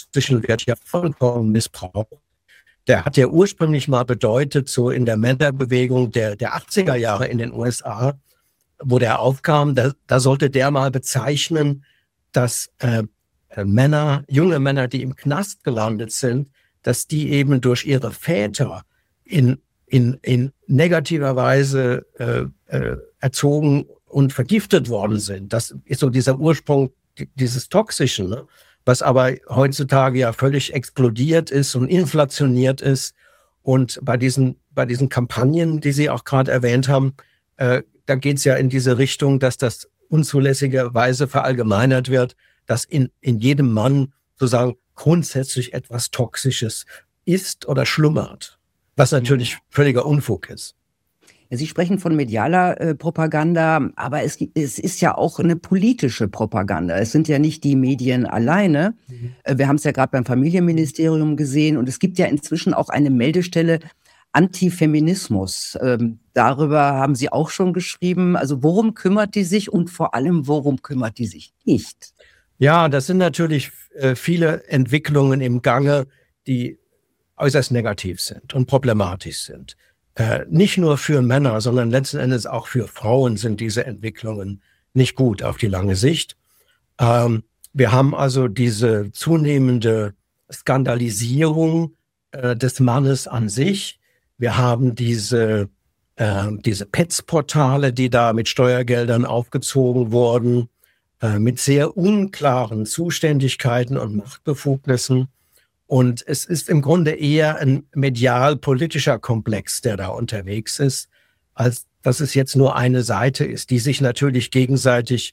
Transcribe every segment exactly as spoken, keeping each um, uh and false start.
toxischen wird ja vollkommen missbraucht. Der hat ja ursprünglich mal bedeutet, so in der Männerbewegung der, der achtziger Jahre in den U S A, wo der aufkam, da, da sollte der mal bezeichnen, dass äh, Männer, junge Männer, die im Knast gelandet sind, dass die eben durch ihre Väter in, in, in negativer Weise äh, äh, erzogen und vergiftet worden sind. Das ist so dieser Ursprung dieses Toxischen, ne? Was aber heutzutage ja völlig explodiert ist und inflationiert ist. Und bei diesen, bei diesen Kampagnen, die Sie auch gerade erwähnt haben, äh, da geht es ja in diese Richtung, dass das unzulässigerweise verallgemeinert wird, dass in, in jedem Mann sozusagen grundsätzlich etwas Toxisches ist oder schlummert, was natürlich völliger Unfug ist. Sie sprechen von medialer äh, Propaganda, aber es, es ist ja auch eine politische Propaganda. Es sind ja nicht die Medien alleine. Mhm. Äh, wir haben es ja gerade beim Familienministerium gesehen und es gibt ja inzwischen auch eine Meldestelle Antifeminismus. Ähm, darüber haben Sie auch schon geschrieben. Also worum kümmert die sich und vor allem, worum kümmert die sich nicht? Ja, das sind natürlich äh, viele Entwicklungen im Gange, die äußerst negativ sind und problematisch sind. Äh, nicht nur für Männer, sondern letzten Endes auch für Frauen sind diese Entwicklungen nicht gut auf die lange Sicht. Ähm, wir haben also diese zunehmende Skandalisierung äh, des Mannes an sich. Wir haben diese, äh, diese Petz-Portale, die da mit Steuergeldern aufgezogen wurden, äh, mit sehr unklaren Zuständigkeiten und Machtbefugnissen. Und es ist im Grunde eher ein medial-politischer Komplex, der da unterwegs ist, als dass es jetzt nur eine Seite ist, die sich natürlich gegenseitig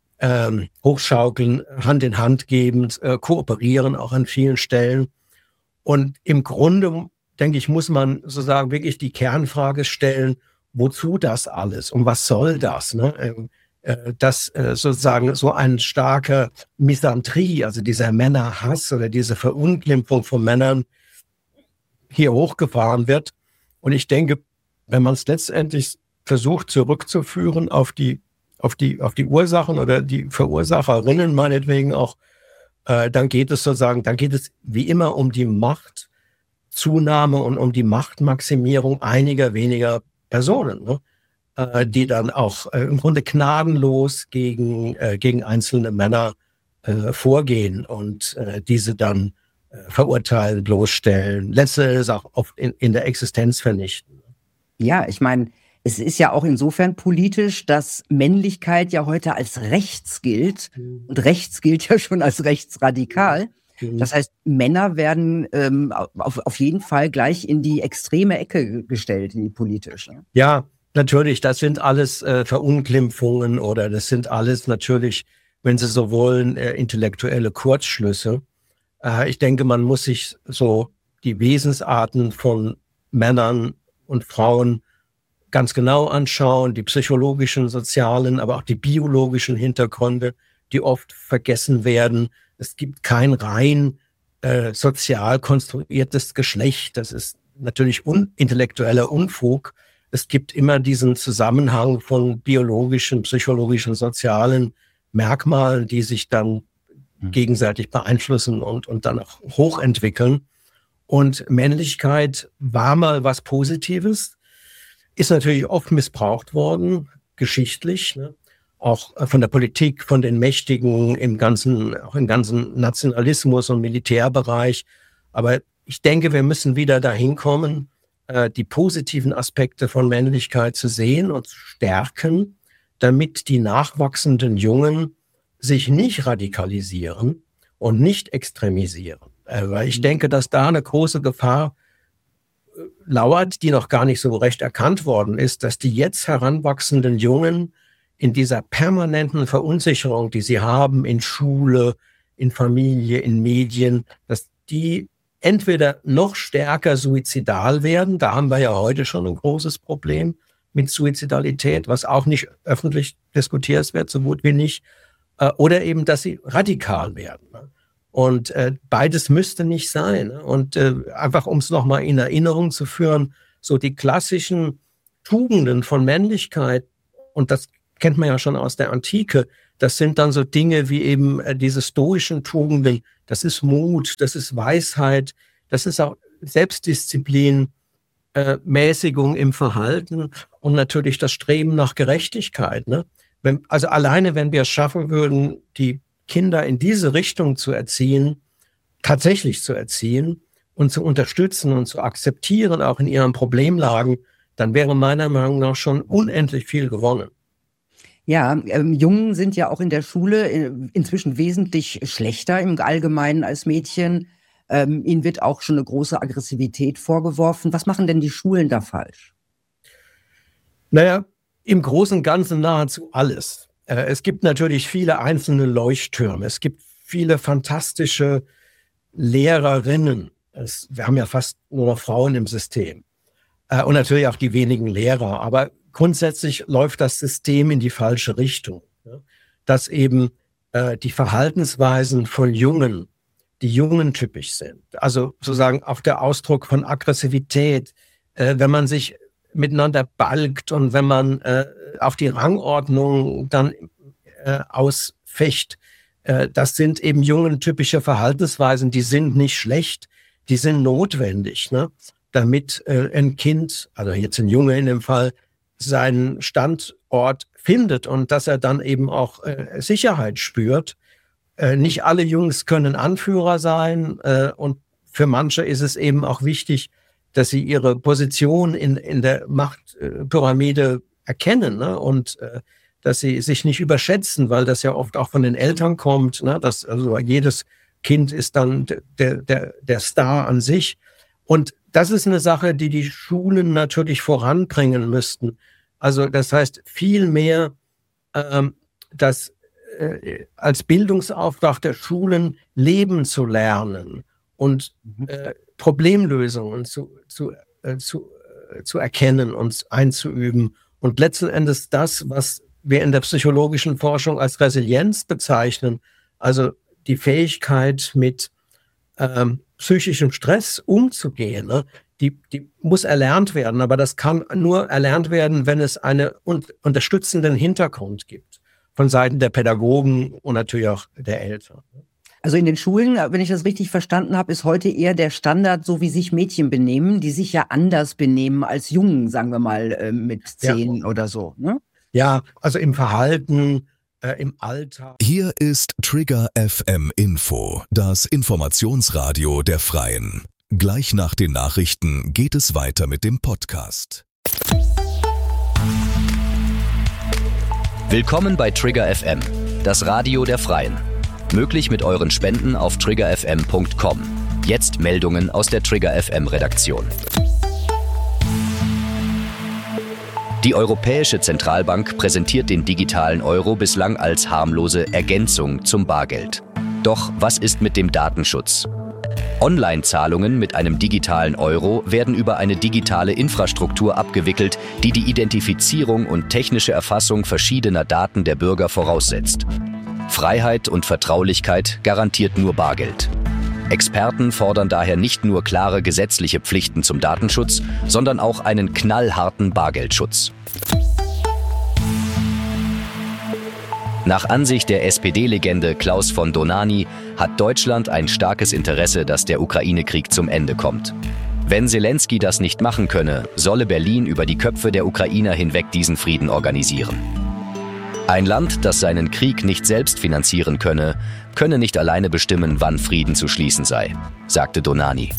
ähm, hochschaukeln, Hand in Hand gebend, äh, kooperieren auch an vielen Stellen. Und im Grunde, denke ich, muss man sozusagen wirklich die Kernfrage stellen, wozu das alles und was soll das? Ne? Ähm, dass äh, sozusagen so ein starker Misandrie, also dieser Männerhass oder diese Verunglimpfung von Männern hier hochgefahren wird. Und ich denke, wenn man es letztendlich versucht zurückzuführen auf die, auf die, auf die Ursachen oder die Verursacherinnen meinetwegen auch, äh, dann geht es sozusagen, dann geht es wie immer um die Machtzunahme und um die Machtmaximierung einiger weniger Personen, ne? Die dann auch äh, im Grunde gnadenlos gegen, äh, gegen einzelne Männer äh, vorgehen und äh, diese dann äh, verurteilen, bloßstellen, letztendlich auch oft in, in der Existenz vernichten. Ja, ich meine, es ist ja auch insofern politisch, dass Männlichkeit ja heute als rechts gilt. Mhm. Und rechts gilt ja schon als rechtsradikal. Mhm. Das heißt, Männer werden ähm, auf, auf jeden Fall gleich in die extreme Ecke gestellt, in die politische. Ja, natürlich, das sind alles äh, Verunglimpfungen oder das sind alles natürlich, wenn Sie so wollen, äh, intellektuelle Kurzschlüsse. Äh, ich denke, man muss sich so die Wesensarten von Männern und Frauen ganz genau anschauen, die psychologischen, sozialen, aber auch die biologischen Hintergründe, die oft vergessen werden. Es gibt kein rein äh, sozial konstruiertes Geschlecht. Das ist natürlich un- intellektueller Unfug. Es gibt immer diesen Zusammenhang von biologischen, psychologischen, sozialen Merkmalen, die sich dann mhm. gegenseitig beeinflussen und, und dann auch hochentwickeln. Und Männlichkeit war mal was Positives, ist natürlich oft missbraucht worden, geschichtlich, ne? Auch von der Politik, von den Mächtigen im ganzen, auch im ganzen Nationalismus und Militärbereich. Aber ich denke, wir müssen wieder dahin kommen, die positiven Aspekte von Männlichkeit zu sehen und zu stärken, damit die nachwachsenden Jungen sich nicht radikalisieren und nicht extremisieren. Weil ich denke, dass da eine große Gefahr lauert, die noch gar nicht so recht erkannt worden ist, dass die jetzt heranwachsenden Jungen in dieser permanenten Verunsicherung, die sie haben in Schule, in Familie, in Medien, dass die entweder noch stärker suizidal werden, da haben wir ja heute schon ein großes Problem mit Suizidalität, was auch nicht öffentlich diskutiert wird, so gut wie nicht, äh, oder eben, dass sie radikal werden. Ne? Und äh, beides müsste nicht sein. Ne? Und äh, einfach, um es nochmal in Erinnerung zu führen, so die klassischen Tugenden von Männlichkeit, und das kennt man ja schon aus der Antike. Das sind dann so Dinge wie eben äh, diese stoischen Tugenden. Das ist Mut, das ist Weisheit, das ist auch Selbstdisziplin, äh, Mäßigung im Verhalten und natürlich das Streben nach Gerechtigkeit. Ne? Wenn, also alleine, wenn wir es schaffen würden, die Kinder in diese Richtung zu erziehen, tatsächlich zu erziehen und zu unterstützen und zu akzeptieren, auch in ihren Problemlagen, dann wäre meiner Meinung nach schon unendlich viel gewonnen. Ja, ähm, Jungen sind ja auch in der Schule äh, inzwischen wesentlich schlechter im Allgemeinen als Mädchen. Ähm, ihnen wird auch schon eine große Aggressivität vorgeworfen. Was machen denn die Schulen da falsch? Naja, im Großen und Ganzen nahezu alles. Äh, es gibt natürlich viele einzelne Leuchttürme. Es gibt viele fantastische Lehrerinnen. Es, wir haben ja fast nur noch Frauen im System. Äh, und natürlich auch die wenigen Lehrer. Aber grundsätzlich läuft das System in die falsche Richtung. Ja? Dass eben äh, die Verhaltensweisen von Jungen, die Jungen typisch sind. Also sozusagen auch der Ausdruck von Aggressivität, äh, wenn man sich miteinander balgt und wenn man äh, auf die Rangordnung dann äh, ausfecht. Äh, das sind eben Jungen typische Verhaltensweisen, die sind nicht schlecht, die sind notwendig, ne? Damit äh, ein Kind, also jetzt ein Junge in dem Fall, seinen Standort findet und dass er dann eben auch äh, Sicherheit spürt. Äh, nicht alle Jungs können Anführer sein äh, und für manche ist es eben auch wichtig, dass sie ihre Position in, in der Machtpyramide erkennen, ne? Und äh, dass sie sich nicht überschätzen, weil das ja oft auch von den Eltern kommt. Ne? Dass, also jedes Kind ist dann der, der, der Star an sich. Und das ist eine Sache, die die Schulen natürlich voranbringen müssten. Also das heißt viel mehr, ähm, das äh, als Bildungsauftrag der Schulen leben zu lernen und äh, Problemlösungen zu, zu, äh, zu, äh, zu erkennen und einzuüben. Und letzten Endes das, was wir in der psychologischen Forschung als Resilienz bezeichnen, also die Fähigkeit, mit ähm, psychischem Stress umzugehen, ne? die, die muss erlernt werden. Aber das kann nur erlernt werden, wenn es einen un- unterstützenden Hintergrund gibt von Seiten der Pädagogen und natürlich auch der Eltern. Also in den Schulen, wenn ich das richtig verstanden habe, ist heute eher der Standard, so wie sich Mädchen benehmen, die sich ja anders benehmen als Jungen, sagen wir mal, äh, mit zehn ja. oder so. Ne? Ja, also im Verhalten, äh, im Alltag. Hier ist Trigger F M Info, das Informationsradio der Freien. Gleich nach den Nachrichten geht es weiter mit dem Podcast. Willkommen bei Trigger F M, das Radio der Freien. Möglich mit euren Spenden auf trigger f m punkt com. Jetzt Meldungen aus der Trigger F M Redaktion. Die Europäische Zentralbank präsentiert den digitalen Euro bislang als harmlose Ergänzung zum Bargeld. Doch was ist mit dem Datenschutz? Online-Zahlungen mit einem digitalen Euro werden über eine digitale Infrastruktur abgewickelt, die die Identifizierung und technische Erfassung verschiedener Daten der Bürger voraussetzt. Freiheit und Vertraulichkeit garantiert nur Bargeld. Experten fordern daher nicht nur klare gesetzliche Pflichten zum Datenschutz, sondern auch einen knallharten Bargeldschutz. Nach Ansicht der S P D-Legende Klaus von Donani hat Deutschland ein starkes Interesse, dass der Ukraine-Krieg zum Ende kommt. Wenn Selenskyj das nicht machen könne, solle Berlin über die Köpfe der Ukrainer hinweg diesen Frieden organisieren. Ein Land, das seinen Krieg nicht selbst finanzieren könne, könne nicht alleine bestimmen, wann Frieden zu schließen sei, sagte Donani.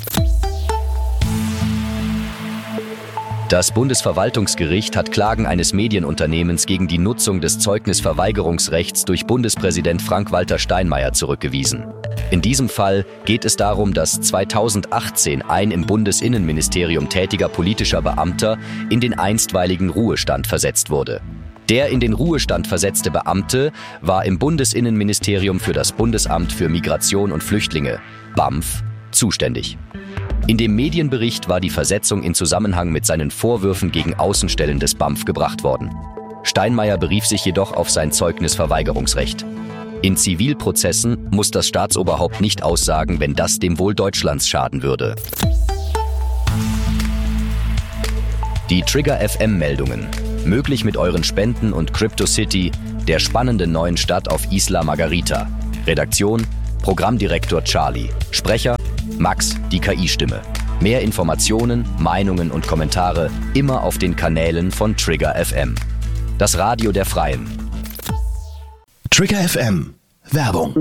Das Bundesverwaltungsgericht hat Klagen eines Medienunternehmens gegen die Nutzung des Zeugnisverweigerungsrechts durch Bundespräsident Frank-Walter Steinmeier zurückgewiesen. In diesem Fall geht es darum, dass zweitausendachtzehn ein im Bundesinnenministerium tätiger politischer Beamter in den einstweiligen Ruhestand versetzt wurde. Der in den Ruhestand versetzte Beamte war im Bundesinnenministerium für das Bundesamt für Migration und Flüchtlinge, B A M F, zuständig. In dem Medienbericht war die Versetzung in Zusammenhang mit seinen Vorwürfen gegen Außenstellen des B A M F gebracht worden. Steinmeier berief sich jedoch auf sein Zeugnisverweigerungsrecht. In Zivilprozessen muss das Staatsoberhaupt nicht aussagen, wenn das dem Wohl Deutschlands schaden würde. Die Trigger F M-Meldungen. Möglich mit euren Spenden und CryptoCity, der spannenden neuen Stadt auf Isla Margarita. Redaktion: Programmdirektor Charlie. Sprecher: Max, die K I-Stimme. Mehr Informationen, Meinungen und Kommentare immer auf den Kanälen von Trigger F M. Das Radio der Freien. Trigger F M. Werbung.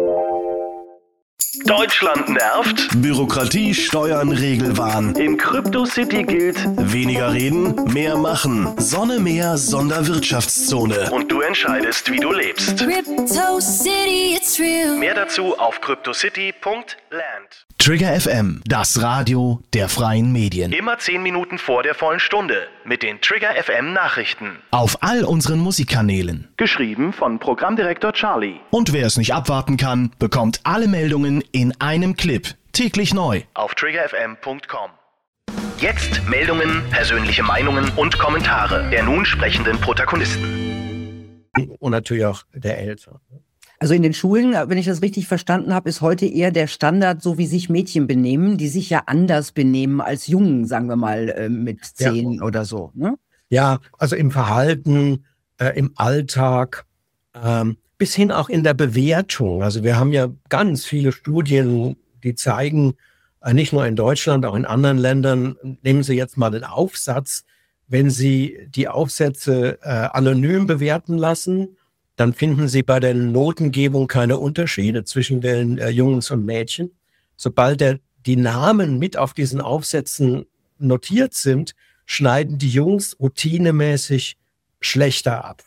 Deutschland nervt? Bürokratie, Steuern, Regelwahn. In CryptoCity gilt: Weniger reden, mehr machen. Sonne, Meer, Sonderwirtschaftszone. Und du entscheidest, wie du lebst. Crypto City, it's real. Mehr dazu auf cryptocity punkt land. Trigger F M, das Radio der freien Medien. Immer zehn Minuten vor der vollen Stunde mit den Trigger F M Nachrichten. Auf all unseren Musikkanälen. Geschrieben von Programmdirektor Charlie. Und wer es nicht abwarten kann, bekommt alle Meldungen in einem Clip. Täglich neu. Auf trigger f m punkt com. Jetzt Meldungen, persönliche Meinungen und Kommentare der nun sprechenden Protagonisten. Und natürlich auch der Eltern. Also in den Schulen, wenn ich das richtig verstanden habe, ist heute eher der Standard, so wie sich Mädchen benehmen, die sich ja anders benehmen als Jungen, sagen wir mal, mit zehn ja. oder so. Ne? Ja, also im Verhalten, äh, im Alltag, ähm, bis hin auch in der Bewertung. Also wir haben ja ganz viele Studien, die zeigen, äh, nicht nur in Deutschland, auch in anderen Ländern, nehmen Sie jetzt mal den Aufsatz, wenn Sie die Aufsätze äh, anonym bewerten lassen, dann finden Sie bei der Notengebung keine Unterschiede zwischen den äh, Jungs und Mädchen. Sobald der, die Namen mit auf diesen Aufsätzen notiert sind, schneiden die Jungs routinemäßig schlechter ab.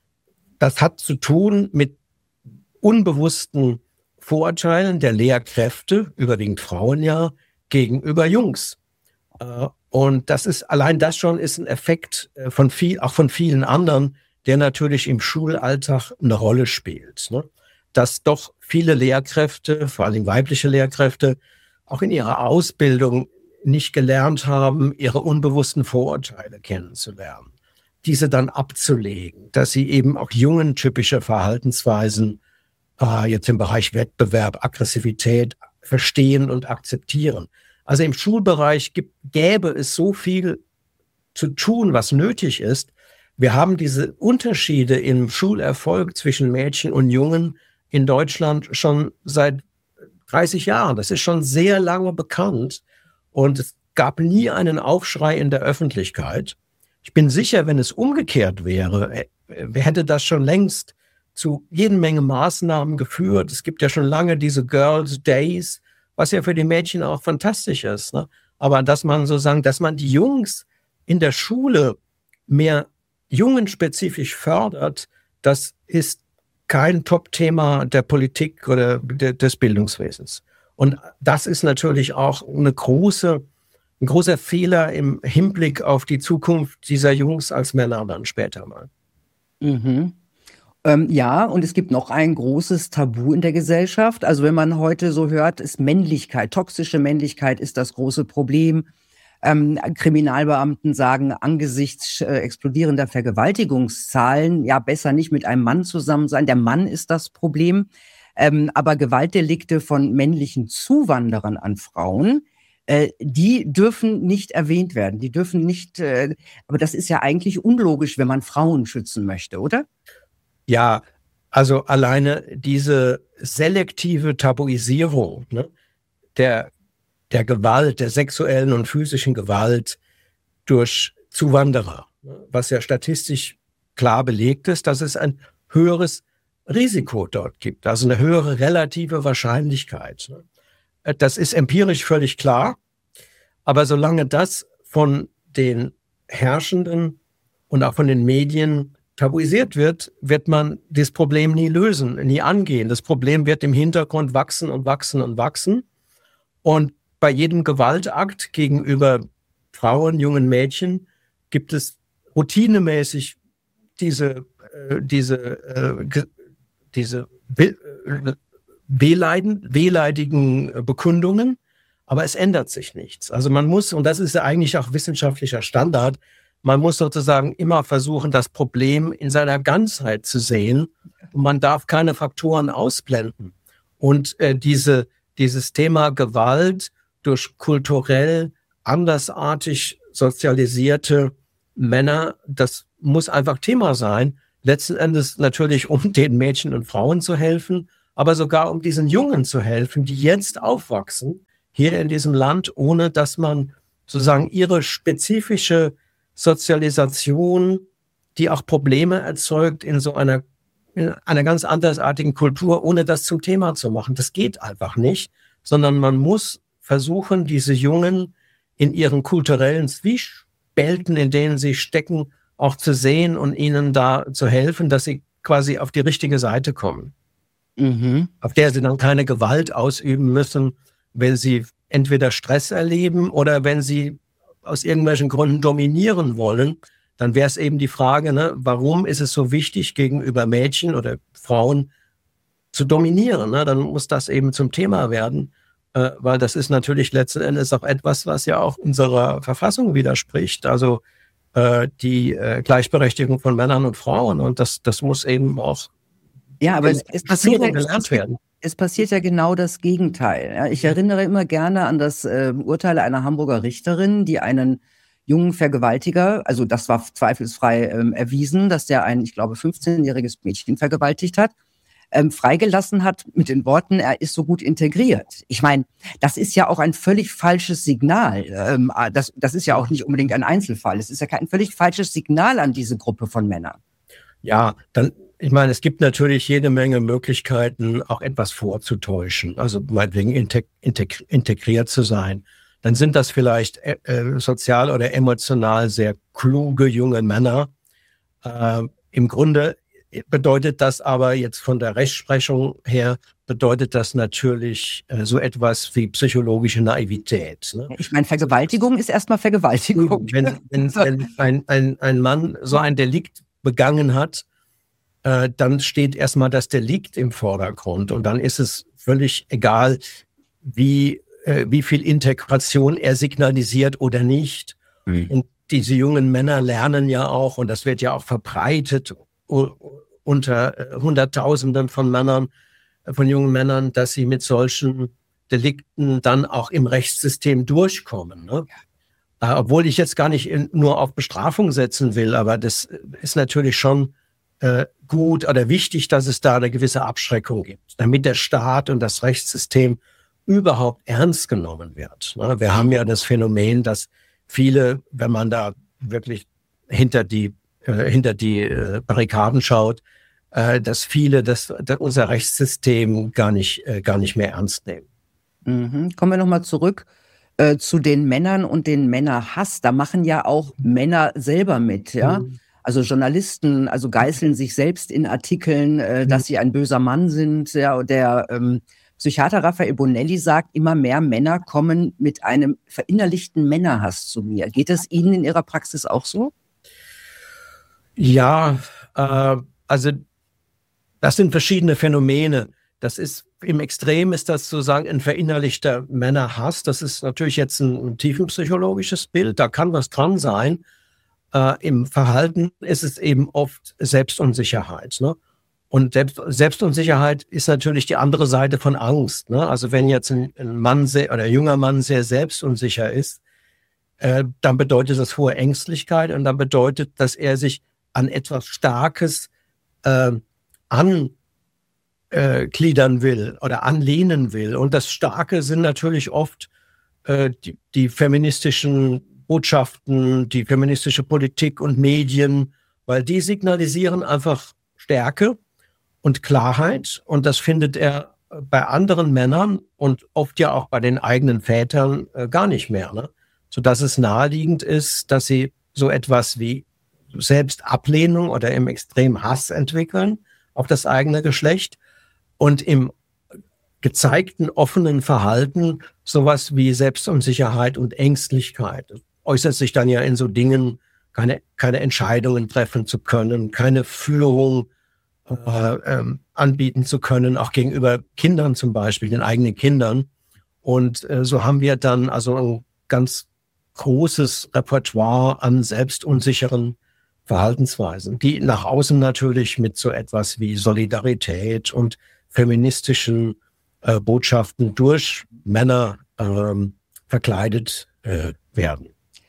Das hat zu tun mit unbewussten Vorurteilen der Lehrkräfte, überwiegend Frauen ja, gegenüber Jungs. Äh, und das ist, allein das schon ist ein Effekt äh, von viel, auch von vielen anderen, der natürlich im Schulalltag eine Rolle spielt. Ne? Dass doch viele Lehrkräfte, vor allem weibliche Lehrkräfte, auch in ihrer Ausbildung nicht gelernt haben, ihre unbewussten Vorurteile kennenzulernen, diese dann abzulegen, dass sie eben auch jungen typische Verhaltensweisen äh, jetzt im Bereich Wettbewerb, Aggressivität verstehen und akzeptieren. Also im Schulbereich gibt, gäbe es so viel zu tun, was nötig ist. Wir haben diese Unterschiede im Schulerfolg zwischen Mädchen und Jungen in Deutschland schon seit dreißig Jahren. Das ist schon sehr lange bekannt und es gab nie einen Aufschrei in der Öffentlichkeit. Ich bin sicher, wenn es umgekehrt wäre, hätte das schon längst zu jede Menge Maßnahmen geführt. Es gibt ja schon lange diese Girls' Days, was ja für die Mädchen auch fantastisch ist. Ne? Aber dass man sozusagen, dass man die Jungs in der Schule mehr jungenspezifisch fördert, das ist kein Top-Thema der Politik oder de, des Bildungswesens. Und das ist natürlich auch eine große, ein großer Fehler im Hinblick auf die Zukunft dieser Jungs als Männer dann später mal. Mhm. Ähm, ja, und es gibt noch ein großes Tabu in der Gesellschaft. Also wenn man heute so hört, ist Männlichkeit, toxische Männlichkeit ist das große Problem. Ähm, Kriminalbeamten sagen, angesichts äh, explodierender Vergewaltigungszahlen, ja, besser nicht mit einem Mann zusammen sein. Der Mann ist das Problem. Ähm, aber Gewaltdelikte von männlichen Zuwanderern an Frauen, äh, die dürfen nicht erwähnt werden. Die dürfen nicht, äh, aber das ist ja eigentlich unlogisch, wenn man Frauen schützen möchte, oder? Ja, also alleine diese selektive Tabuisierung, ne, der der Gewalt, der sexuellen und physischen Gewalt durch Zuwanderer, was ja statistisch klar belegt ist, dass es ein höheres Risiko dort gibt, also eine höhere relative Wahrscheinlichkeit. Das ist empirisch völlig klar, aber solange das von den Herrschenden und auch von den Medien tabuisiert wird, wird man das Problem nie lösen, nie angehen. Das Problem wird im Hintergrund wachsen und wachsen und wachsen. Und bei jedem Gewaltakt gegenüber Frauen, jungen Mädchen gibt es routinemäßig diese, äh, diese, äh, ge, diese be, äh, wehleiden, wehleidigen Bekundungen, aber es ändert sich nichts. Also man muss, und das ist ja eigentlich auch wissenschaftlicher Standard, man muss sozusagen immer versuchen, das Problem in seiner Ganzheit zu sehen und man darf keine Faktoren ausblenden. Und äh, diese, dieses Thema Gewalt durch kulturell andersartig sozialisierte Männer, das muss einfach Thema sein. Letzten Endes natürlich, um den Mädchen und Frauen zu helfen, aber sogar um diesen Jungen zu helfen, die jetzt aufwachsen, hier in diesem Land, ohne dass man sozusagen ihre spezifische Sozialisation, die auch Probleme erzeugt in so einer, in einer ganz andersartigen Kultur, ohne das zum Thema zu machen. Das geht einfach nicht, sondern man muss versuchen, diese Jungen in ihren kulturellen Zwiespälten, in denen sie stecken, auch zu sehen und ihnen da zu helfen, dass sie quasi auf die richtige Seite kommen. Mhm. Auf der sie dann keine Gewalt ausüben müssen, wenn sie entweder Stress erleben oder wenn sie aus irgendwelchen Gründen dominieren wollen. Dann wäre es eben die Frage, ne, warum ist es so wichtig, gegenüber Mädchen oder Frauen zu dominieren? Ne? Dann muss das eben zum Thema werden, äh, weil das ist natürlich letzten Endes auch etwas, was ja auch unserer Verfassung widerspricht. Also äh, die äh, Gleichberechtigung von Männern und Frauen. Und das, das muss eben auch ja, aber es, es passiert ja, gelernt werden. Es passiert ja genau das Gegenteil. Ja, ich erinnere immer gerne an das äh, Urteil einer Hamburger Richterin, die einen jungen Vergewaltiger, also das war zweifelsfrei ähm, erwiesen, dass der ein, ich glaube, fünfzehnjähriges Mädchen vergewaltigt hat, ähm, freigelassen hat mit den Worten, er ist so gut integriert. Ich meine, das ist ja auch ein völlig falsches Signal. Ähm, das, das ist ja auch nicht unbedingt ein Einzelfall. Es ist ja kein völlig falsches Signal an diese Gruppe von Männern. Ja, dann Ich meine, es gibt natürlich jede Menge Möglichkeiten, auch etwas vorzutäuschen, also meinetwegen integ- integ- integriert zu sein. Dann sind das vielleicht äh, sozial oder emotional sehr kluge junge Männer. Äh, Im Grunde bedeutet das aber jetzt von der Rechtsprechung her, bedeutet das natürlich äh, so etwas wie psychologische Naivität. Ne? Ich meine, Vergewaltigung ist erstmal Vergewaltigung. Wenn, wenn, wenn ein, ein, ein Mann so ein Delikt begangen hat, Äh, dann steht erstmal das Delikt im Vordergrund und dann ist es völlig egal, wie, äh, wie viel Integration er signalisiert oder nicht. Mhm. Und diese jungen Männer lernen ja auch, und das wird ja auch verbreitet uh, unter äh, Hunderttausenden von Männern, äh, von jungen Männern, dass sie mit solchen Delikten dann auch im Rechtssystem durchkommen. Ne? Äh, obwohl ich jetzt gar nicht in, nur auf Bestrafung setzen will, aber das ist natürlich schon Äh, gut oder wichtig, dass es da eine gewisse Abschreckung gibt, damit der Staat und das Rechtssystem überhaupt ernst genommen wird. Ne? Wir haben ja das Phänomen, dass viele, wenn man da wirklich hinter die, äh, hinter die äh, Barrikaden schaut, äh, dass viele das, das unser Rechtssystem gar nicht, äh, gar nicht mehr ernst nehmen. Mhm. Kommen wir nochmal zurück äh, zu den Männern und den Männerhass. Da machen ja auch Männer selber mit, ja. Mhm. Also Journalisten, also geißeln sich selbst in Artikeln, äh, dass sie ein böser Mann sind. Ja, der ähm, Psychiater Raffaele Bonelli sagt, immer mehr Männer kommen mit einem verinnerlichten Männerhass zu mir. Geht es Ihnen in Ihrer Praxis auch so? Ja, äh, also das sind verschiedene Phänomene. Das ist im Extrem ist das sozusagen ein verinnerlichter Männerhass. Das ist natürlich jetzt ein, ein tiefenpsychologisches Bild. Da kann was dran sein. Äh, Im Verhalten ist es eben oft Selbstunsicherheit. Ne? Und Selbst, Selbstunsicherheit ist natürlich die andere Seite von Angst. Ne? Also wenn jetzt ein, ein Mann sehr, oder ein junger Mann sehr selbstunsicher ist, äh, dann bedeutet das hohe Ängstlichkeit und dann bedeutet, dass er sich an etwas Starkes äh, angliedern äh, will oder anlehnen will. Und das Starke sind natürlich oft äh, die, die feministischen Botschaften, die feministische Politik und Medien, weil die signalisieren einfach Stärke und Klarheit und das findet er bei anderen Männern und oft ja auch bei den eigenen Vätern äh, gar nicht mehr, ne? Sodass es naheliegend ist, dass sie so etwas wie Selbstablehnung oder im Extrem Hass entwickeln auf das eigene Geschlecht und im gezeigten offenen Verhalten sowas wie Selbstunsicherheit und Ängstlichkeit. Äußert sich dann ja in so Dingen, keine, keine Entscheidungen treffen zu können, keine Führung äh, ähm, anbieten zu können, auch gegenüber Kindern zum Beispiel, den eigenen Kindern. Und äh, so haben wir dann also ein ganz großes Repertoire an selbstunsicheren Verhaltensweisen, die nach außen natürlich mit so etwas wie Solidarität und feministischen äh, Botschaften durch Männer ähm, verkleidet äh, werden.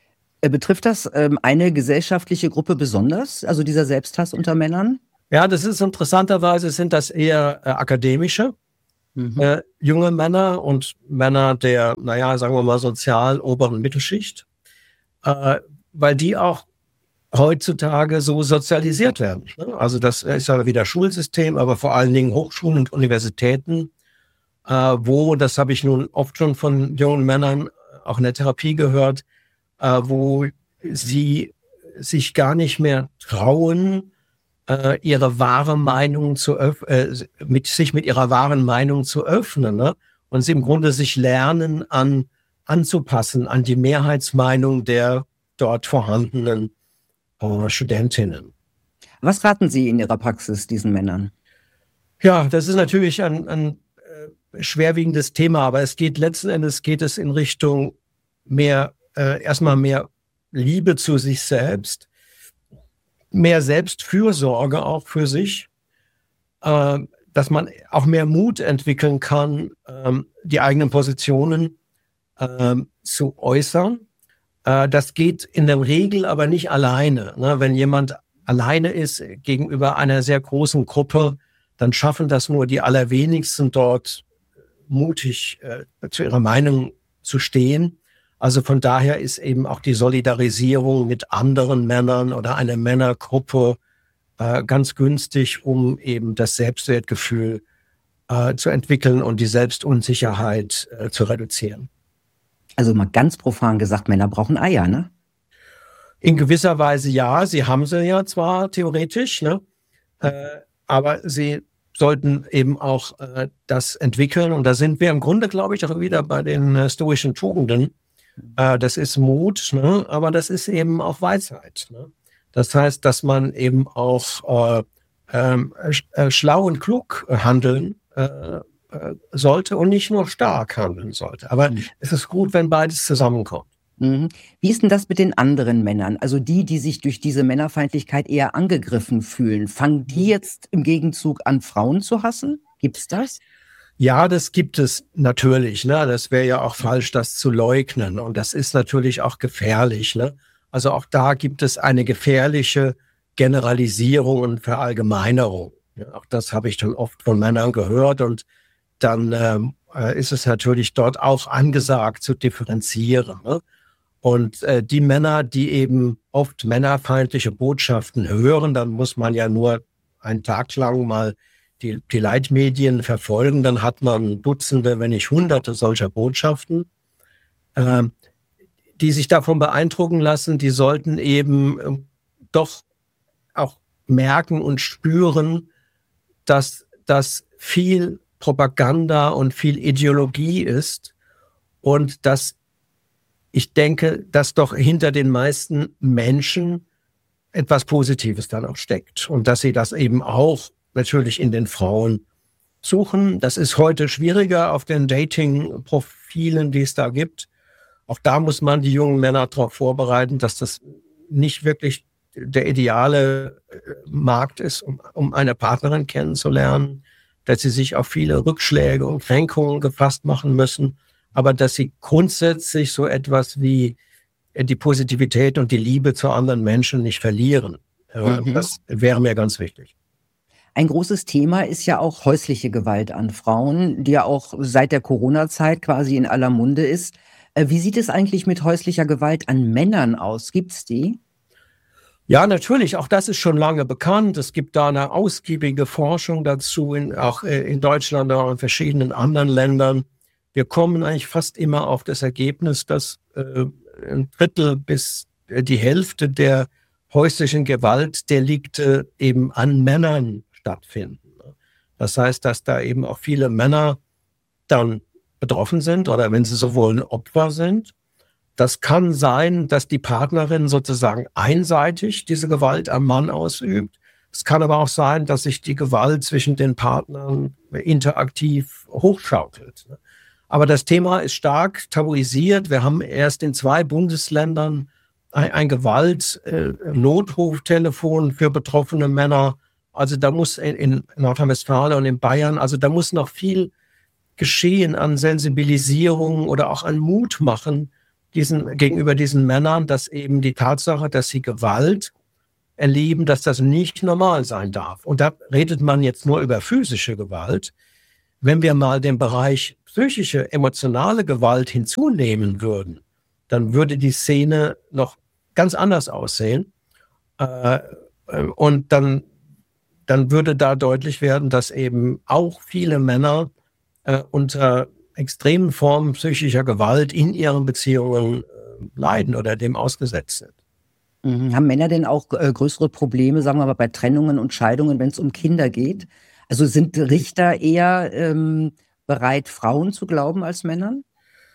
Betrifft das ähm, eine gesellschaftliche Gruppe besonders, also dieser Selbsthass unter Männern? Ja, das ist interessanterweise sind das eher äh, akademische mhm. äh, junge Männer und Männer der, naja, sagen wir mal, sozial oberen Mittelschicht, äh, weil die auch heutzutage so sozialisiert werden. Ne? Also das ist ja wieder Schulsystem, aber vor allen Dingen Hochschulen und Universitäten, äh, wo, das habe ich nun oft schon von jungen Männern auch in der Therapie gehört, äh, wo sie sich gar nicht mehr trauen, äh, ihre wahre Meinung zu öff- äh, mit sich mit ihrer wahren Meinung zu öffnen, ne? Und sie im Grunde sich lernen an anzupassen an die Mehrheitsmeinung der dort vorhandenen äh, Studentinnen. Was raten Sie in Ihrer Praxis diesen Männern? Ja, das ist natürlich ein, ein äh, schwerwiegendes Thema, aber es geht letzten Endes geht es in Richtung mehr äh, erstmal mehr Liebe zu sich selbst, mehr Selbstfürsorge auch für sich, äh, dass man auch mehr Mut entwickeln kann, ähm, die eigenen Positionen äh, zu äußern. Äh, das geht in der Regel aber nicht alleine. Ne? Wenn jemand alleine ist gegenüber einer sehr großen Gruppe, dann schaffen das nur die allerwenigsten dort mutig äh, zu ihrer Meinung zu stehen. Also von daher ist eben auch die Solidarisierung mit anderen Männern oder einer Männergruppe äh, ganz günstig, um eben das Selbstwertgefühl äh, zu entwickeln und die Selbstunsicherheit äh, zu reduzieren. Also mal ganz profan gesagt, Männer brauchen Eier, ne? In gewisser Weise ja, sie haben sie ja zwar theoretisch, ne? äh, aber sie sollten eben auch äh, das entwickeln. Und da sind wir im Grunde, glaube ich, auch wieder bei den äh, stoischen Tugenden. Äh, das ist Mut, ne? Aber das ist eben auch Weisheit. Ne? Das heißt, dass man eben auch äh, äh, schlau und klug handeln äh, äh, sollte und nicht nur stark handeln sollte. Aber mhm. es ist gut, wenn beides zusammenkommt. Mhm. Wie ist denn das mit den anderen Männern? Also die, die sich durch diese Männerfeindlichkeit eher angegriffen fühlen. Fangen die jetzt im Gegenzug an, Frauen zu hassen? Gibt's das? Ja, das gibt es natürlich. Ne? Das wäre ja auch falsch, das zu leugnen. Und das ist natürlich auch gefährlich. Ne? Also auch da gibt es eine gefährliche Generalisierung und Verallgemeinerung. Ja, auch das habe ich dann oft von Männern gehört. Und dann ähm, ist es natürlich dort auch angesagt zu differenzieren. Ne? Und äh, die Männer, die eben oft männerfeindliche Botschaften hören, dann muss man ja nur einen Tag lang mal die, die Leitmedien verfolgen, dann hat man Dutzende, wenn nicht Hunderte solcher Botschaften, äh, die sich davon beeindrucken lassen, die sollten eben äh, doch auch merken und spüren, dass das viel Propaganda und viel Ideologie ist und dass ich denke, dass doch hinter den meisten Menschen etwas Positives dann auch steckt und dass sie das eben auch natürlich in den Frauen suchen. Das ist heute schwieriger auf den Dating-Profilen, die es da gibt. Auch da muss man die jungen Männer darauf vorbereiten, dass das nicht wirklich der ideale Markt ist, um, um eine Partnerin kennenzulernen, dass sie sich auf viele Rückschläge und Kränkungen gefasst machen müssen, aber dass sie grundsätzlich so etwas wie die Positivität und die Liebe zu anderen Menschen nicht verlieren. Mhm. Das wäre mir ganz wichtig. Ein großes Thema ist ja auch häusliche Gewalt an Frauen, die ja auch seit der Corona-Zeit quasi in aller Munde ist. Wie sieht es eigentlich mit häuslicher Gewalt an Männern aus? Gibt's die? Ja, natürlich. Auch das ist schon lange bekannt. Es gibt da eine ausgiebige Forschung dazu, in, auch in Deutschland und auch in verschiedenen anderen Ländern. Wir kommen eigentlich fast immer auf das Ergebnis, dass äh, ein Drittel bis die Hälfte der häuslichen Gewaltdelikte eben an Männern stattfinden. Das heißt, dass da eben auch viele Männer dann betroffen sind oder wenn sie so wollen, Opfer sind. Das kann sein, dass die Partnerin sozusagen einseitig diese Gewalt am Mann ausübt. Es kann aber auch sein, dass sich die Gewalt zwischen den Partnern interaktiv hochschaukelt. Aber das Thema ist stark tabuisiert. Wir haben erst in zwei Bundesländern ein, ein Gewalt-Notruftelefon für betroffene Männer. Also da muss in, in Nordrhein-Westfalen und in Bayern, also da muss noch viel geschehen an Sensibilisierung oder auch an Mut machen, diesen, gegenüber diesen Männern, dass eben die Tatsache, dass sie Gewalt erleben, dass das nicht normal sein darf. Und da redet man jetzt nur über physische Gewalt. Wenn wir mal den Bereich psychische, emotionale Gewalt hinzunehmen würden, dann würde die Szene noch ganz anders aussehen. Äh, und dann, dann würde da deutlich werden, dass eben auch viele Männer äh, unter extremen Formen psychischer Gewalt in ihren Beziehungen äh, leiden oder dem ausgesetzt sind. Mhm. Haben Männer denn auch äh, größere Probleme, sagen wir mal, bei Trennungen und Scheidungen, wenn es um Kinder geht? Also sind Richter eher ähm, bereit, Frauen zu glauben als Männern?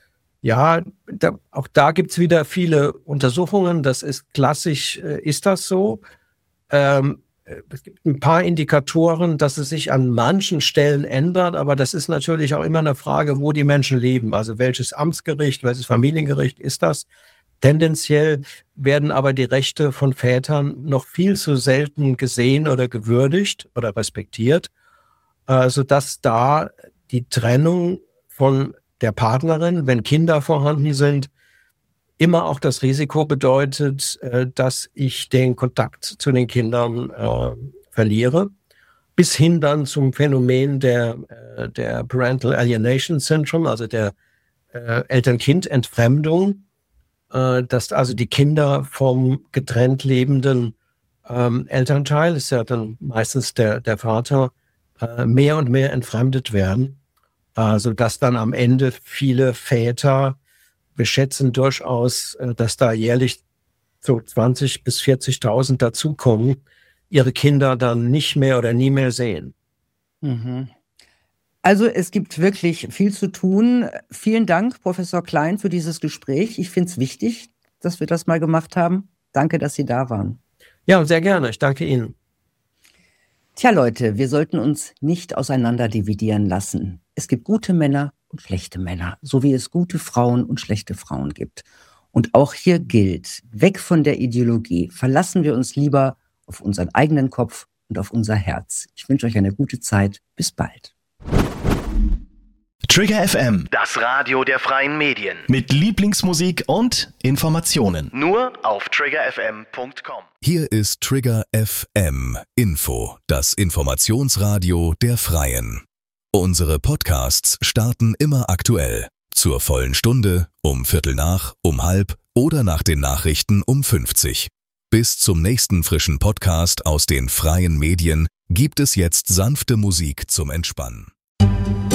Ja, da, auch da gibt es wieder viele Untersuchungen. Das ist klassisch, äh, ist das so. Ähm, es gibt ein paar Indikatoren, dass es sich an manchen Stellen ändert, aber das ist natürlich auch immer eine Frage, wo die Menschen leben. Also welches Amtsgericht, welches Familiengericht ist das? Tendenziell werden aber die Rechte von Vätern noch viel zu selten gesehen oder gewürdigt oder respektiert, äh, sodass da die Trennung von der Partnerin, wenn Kinder vorhanden sind, immer auch das Risiko bedeutet, äh, dass ich den Kontakt zu den Kindern äh, verliere, bis hin dann zum Phänomen der, äh, der Parental Alienation Syndrome, also der äh, Eltern-Kind-Entfremdung, äh, dass also die Kinder vom getrennt lebenden ähm, Elternteil, ist ja dann meistens der, der Vater, äh, mehr und mehr entfremdet werden. Also dass dann am Ende viele Väter, wir schätzen durchaus, dass da jährlich so zwanzig bis vierzigtausend dazukommen, ihre Kinder dann nicht mehr oder nie mehr sehen. Mhm. Also es gibt wirklich viel zu tun. Vielen Dank, Professor Klein, für dieses Gespräch. Ich finde es wichtig, dass wir das mal gemacht haben. Danke, dass Sie da waren. Ja, sehr gerne. Ich danke Ihnen. Tja, Leute, wir sollten uns nicht auseinander dividieren lassen. Es gibt gute Männer und schlechte Männer, so wie es gute Frauen und schlechte Frauen gibt. Und auch hier gilt, weg von der Ideologie, verlassen wir uns lieber auf unseren eigenen Kopf und auf unser Herz. Ich wünsche euch eine gute Zeit. Bis bald. Trigger F M, Das Radio der freien Medien. mit Lieblingsmusik und Informationen. Nur auf trigger f m punkt com. Hier ist Trigger F M Info, das Informationsradio der Freien. Unsere Podcasts starten immer aktuell. Zur vollen Stunde, um Viertel nach, um halb oder nach den Nachrichten um fünfzig. Bis zum nächsten frischen Podcast aus den freien Medien gibt es jetzt sanfte Musik zum Entspannen.